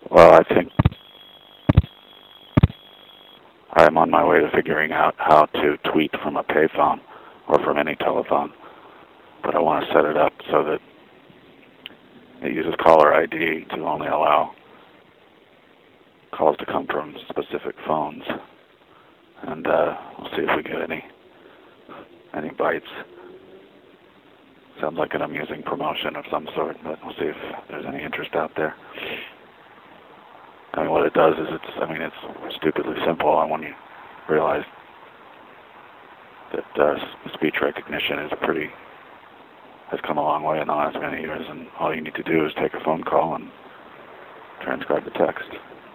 Well, I think I'm on my way to figuring out how to tweet from a payphone or from any telephone, but I want to set it up so that it uses caller ID to only allow calls to come from specific phones, and we'll see if we get any bites. Sounds like an amusing promotion of some sort, but we'll see if there's any interest out there. I mean, what it does is it's stupidly simple, and when you realize that speech recognition has come a long way in the last many years, and all you need to do is take a phone call and transcribe the text.